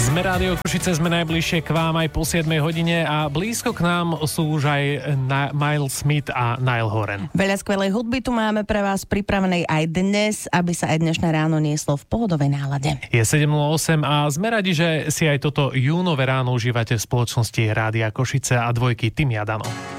Sme Rádio Košice, sme najbližšie k vám aj po 7 hodine a blízko k nám sú už aj Miles Smith a Niall Horan. Veľa skvelej hudby tu máme pre vás pripravenej aj dnes, aby sa aj dnešné ráno nieslo v pohodovej nálade. Je 7:08 a sme radi, že si aj toto júnové ráno užívate v spoločnosti Rádia Košice a dvojky Tým Jadano.